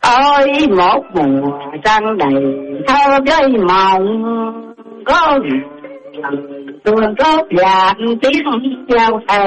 Ôi một mùa trăng đầy thơ với mộng, có tương tốt dàn tiếng giao thề.